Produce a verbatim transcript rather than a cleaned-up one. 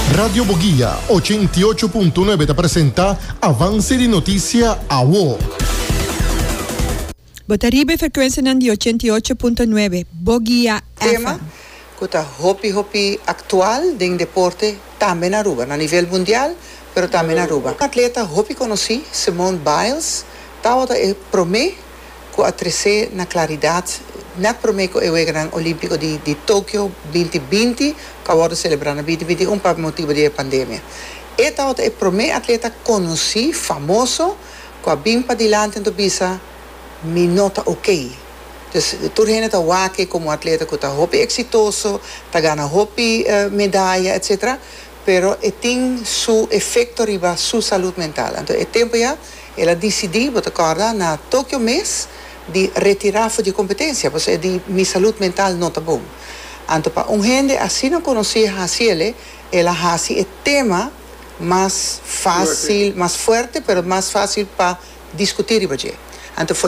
Radio Boguía ochenta y ocho punto nueve te presenta Avance de Noticia A W O. Botaribe frecuencia de ochenta y ocho punto nueve, Boguía Tema que está hopi hopi actual de deporte también en Aruba, a nivel mundial, pero también en Aruba. Un atleta hopi conocí, Simone Biles, estaba promé que a trecer na claridad, net promé que eu gran olímpico de, de Tokio vinte vinte, que agora celebrando vinte vinte e um por motivo da pandemia. E estava promé atleta conocí, famoso, que a bimpa dilante do bisa, me nota ok. Dus turheen het awake como atleta que está hopi exitoso, está gana hopi uh, medalla, etcétera. Pero tem su efecto riba su salud mental. Então, é tempo já, ela decidiu, botar corda na Tokyo mês, de retirar de competência, porque de minha saúde mental não está bom. Então, para um gente assim não conhecia a Ciele, ela faz o tema mais fácil, mais forte, mas mais fácil para discutir. Então, foi